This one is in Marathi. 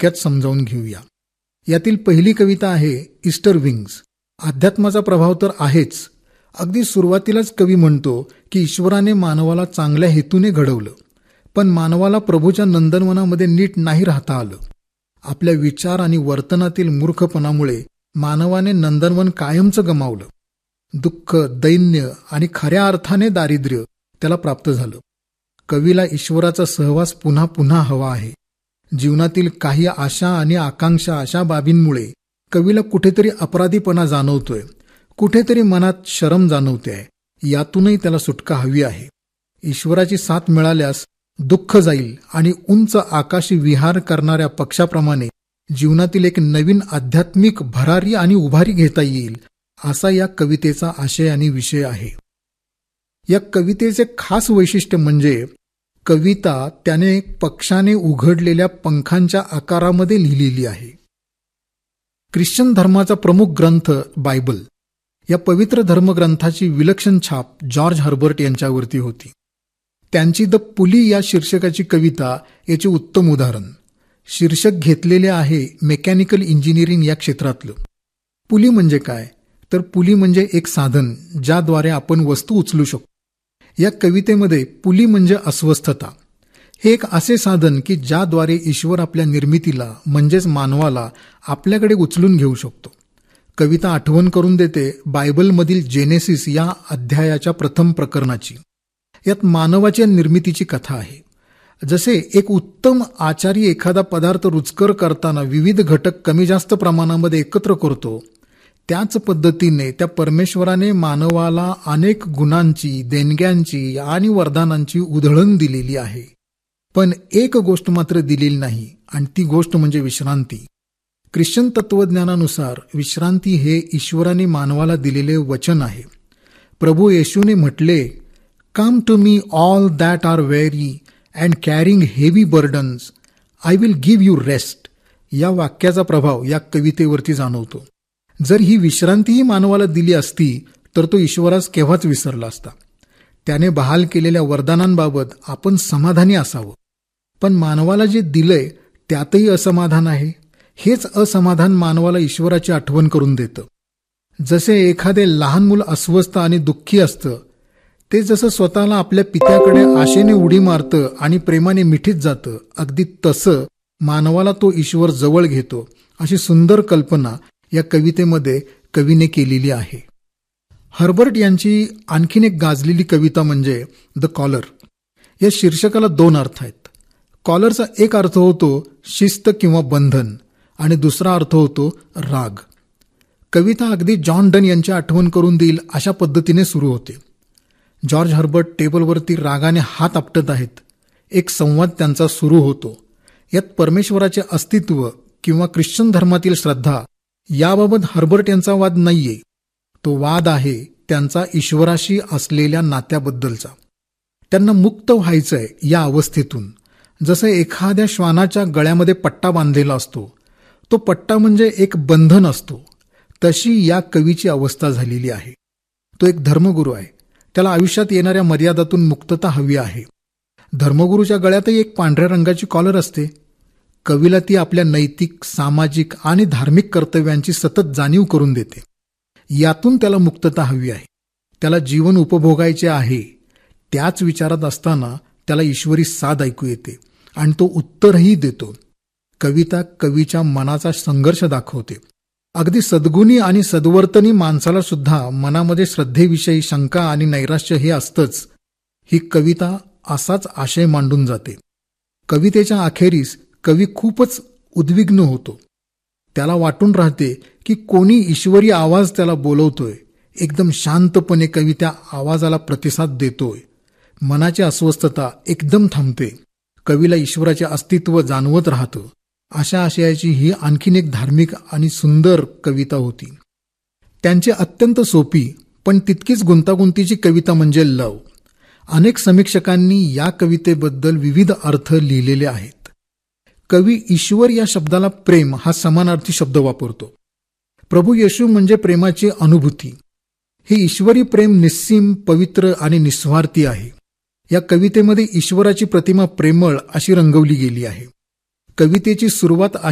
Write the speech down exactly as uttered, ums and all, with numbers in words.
थोडक्यात समजावून घेऊया. यातील पहिली कविता आहे ईस्टर विंग्स. अध्यात्माचा प्रभाव तर आहेच. अगदी सुरुवातीलाच कवी म्हणतो की ईश्वराने मानवाला चांगल्या हेतूने घडवलं, पण मानवाला प्रभूच्या नंदनवनामध्ये नीट नाही राहता आलं. आपल्या विचार आणि वर्तनातील मूर्खपणामुळे मानवाने नंदनवन कायमचं गमावलं. दुःख, दैन्य आणि खऱ्या अर्थाने दारिद्र्य त्याला प्राप्त झालं. कवीला ईश्वराचा सहवास पुन्हा पुन्हा हवा आहे. जीवनातील काही आशा आणि आकांक्षा अशा बाबींमुळे कवीला कुठेतरी अपराधीपणा जाणवतोय, कुठेतरी मनात शरम जाणवते आहे. यातूनही त्याला सुटका हवी आहे. ईश्वराची साथ मिळाल्यास दुःख जाईल आणि उंच आकाशी विहार करणाऱ्या पक्षाप्रमाणे जीवनातील एक नवीन आध्यात्मिक भरारी आणि उभारी घेता येईल, असा या कवितेचा आशय आणि विषय आहे. या कवितेचे खास वैशिष्ट्य म्हणजे कविता त्याने पक्षाने उघडलेल्या पंखांच्या आकारामध्ये लिहिलेली आहे. ख्रिश्चन धर्माचा प्रमुख ग्रंथ बायबल, या पवित्र धर्मग्रंथाची विलक्षण छाप जॉर्ज हर्बर्ट यांच्यावरती होती. त्यांची द पुली या शीर्षकाची कविता याचे उत्तम उदाहरण. शीर्षक घेतलेले आहे मेकॅनिकल इंजिनिअरिंग या क्षेत्रातलं. पुली म्हणजे काय, तर पुली म्हणजे एक साधन ज्याद्वारे आपण वस्तू उचलू शकतो. या कवितेमध्ये पुली म्हणजे अस्वस्थता. हे एक असे साधन की ज्याद्वारे ईश्वर आपल्या निर्मितीला म्हणजेच मानवाला आपल्याकडे उचलून घेऊ शकतो. कविता आठवण करून देते बायबलमधील जेनेसिस या अध्यायाच्या प्रथम प्रकरणाची. यात मानवाच्या निर्मितीची कथा आहे. जसे एक उत्तम आचारी एखादा पदार्थ रुचकर करताना विविध घटक कमी जास्त प्रमाणामध्ये एकत्र करतो, त्याच पद्धतीने त्या परमेश्वराने मानवाला अनेक गुणांची, देणग्यांची आणि वरदानांची उधळण दिलेली आहे. पण एक गोष्ट मात्र दिलेली नाही, आणि ती गोष्ट म्हणजे विश्रांती. ख्रिश्चन तत्वज्ञानानुसार विश्रांती हे ईश्वराने मानवाला दिलेले वचन आहे. प्रभू येशूने म्हटले, come to me all that R very and carrying heavy burdens, I will give you rest. या वाक्याचा प्रभाव या कवितेवरती जाणवतो. जर ही विश्रांतीही मानवाला दिली असती तर तो ईश्वरास केव्हाच विसरला असता. त्याने बहाल केलेल्या वरदानांबाबत आपण समाधानी असावं, पण मानवाला जे दिलंय त्यातही असमाधान आहे. हेच असमाधान मानवाला ईश्वराची आठवण करून देतं. जसे एखादे लहान मूल अस्वस्थ आणि दुःखी असतं, ते जसं स्वतःला आपल्या पित्याकडे आशेने उडी मारतं आणि प्रेमाने मिठीत जातं, अगदी तसं मानवाला तो ईश्वर जवळ घेतो. अशी सुंदर कल्पना या कवितेमध्ये कवीने केलेली आहे. हर्बर्ट यांची आणखीन एक गाजलेली कविता म्हणजे द कॉलर. या शीर्षकाला दोन अर्थ आहेत. कॉलरचा एक अर्थ होतो शिस्त किंवा बंधन आणि दुसरा अर्थ होतो राग. कविता अगदी जॉन डन यांची आठवण करून देईल अशा पद्धतीने सुरू होते. जॉर्ज हर्बर्ट टेबलवरती रागाने हात आपटत आहेत. एक संवाद त्यांचा सुरू होतो. यात परमेश्वराचे अस्तित्व किंवा ख्रिश्चन धर्मातील श्रद्धा याबाबत हर्बर्ट यांचा वाद नाहीये. तो वाद आहे त्यांचा ईश्वराशी असलेल्या नात्याबद्दलचा. त्यांना मुक्त व्हायचंय या अवस्थेतून. जसं एखाद्या श्वानाच्या गळ्यामध्ये पट्टा बांधलेला असतो, तो पट्टा म्हणजे एक बंधन असतो, तशी या कवीची अवस्था झालेली आहे. तो एक धर्मगुरू आहे. त्याला आयुष्यात येणाऱ्या मर्यादातून मुक्तता हवी आहे. धर्मगुरूच्या गळ्यातही एक पांढऱ्या रंगाची कॉलर असते. कवीला ती आपल्या नैतिक, सामाजिक आणि धार्मिक कर्तव्यांची सतत जाणीव करून देते. यातून त्याला मुक्तता हवी आहे. त्याला जीवन उपभोगायचे आहे. त्याच विचारात असताना त्याला ईश्वरी साथ ऐकू येते आणि तो उत्तरही देतो. कविता कवीच्या मनाचा संघर्ष दाखवते. अगदी सद्गुणी आणि सद्वर्तनी माणसाला सुद्धा मनामध्ये श्रद्धेविषयी शंका आणि नैराश्य हे असतंच. ही कविता असाच आशय मांडून जाते. कवितेच्या अखेरीस कवी खूपच उद्विग्न होतो. त्याला वाटून राहते की कोणी ईश्वरी आवाज त्याला बोलवतोय. एकदम शांतपणे कवी त्या आवाजाला प्रतिसाद देतोय. मनाची अस्वस्थता एकदम थांबते. कवीला ईश्वराचे अस्तित्व जाणवत राहतं. अशा आशयाची ही आणखीन एक धार्मिक आणि सुंदर कविता होती. त्यांची अत्यंत सोपी पण तितकीच गुंतागुंतीची कविता म्हणजे लव. अनेक समीक्षकांनी या कवितेबद्दल विविध अर्थ लिहिलेले आहेत. कवी ईश्वर या शब्दाला प्रेम हा समानार्थी शब्द वापरतो. प्रभू येशू म्हणजे प्रेमाची अनुभूती. हे ईश्वरी प्रेम निस्सीम, पवित्र आणि निस्वार्थी आहे. या कवितेमध्ये ईश्वराची प्रतिमा प्रेमळ अशी रंगवली गेली आहे. कवितेची सुरुवात